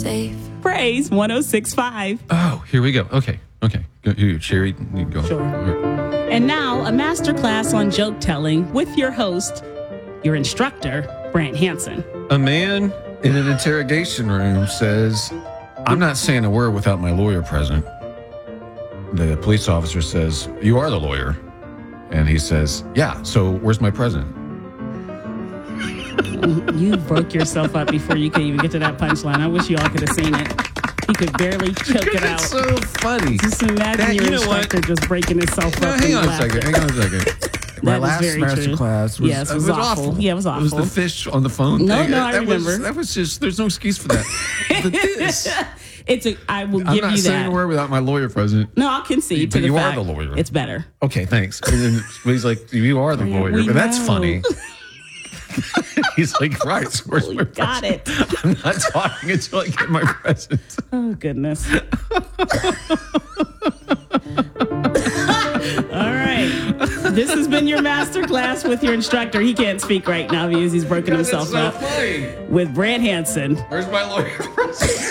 safe. Praise 106.5. Oh, here we go. Okay. Go, here, Sherry, you go. Sure. And now a masterclass on joke telling with your host, your instructor, Brant Hansen. A man in an interrogation room says, "I'm not saying a word without my lawyer present." The police officer says, "You are the lawyer." And he says, "Yeah, so where's my present?" You broke yourself up before you could even get to that punchline. I wish you all could have seen it. He could barely choke it out. It's so funny. Just imagine your instructor just breaking himself up. Hang on a laughter. second. My That is last very master true. class was, Yes, it was awful. Yeah, it was awful. It was the fish on the phone No, thing. no, I remember. That was just, there's no excuse for that. But this, I will I'm give not you saying a that. word without my lawyer present. No, I'll concede to But the you fact. are the lawyer. It's better. Okay, thanks. And then he's like, "You are the lawyer." we But that's know. funny. He's like, "Right, so where's my Got present?" it. I'm not talking until I get my present. Oh, goodness. All right. This has been your master class with your instructor. He can't speak right now because he's broken himself That's so up. funny. With Brant Hansen. Where's my lawyer present?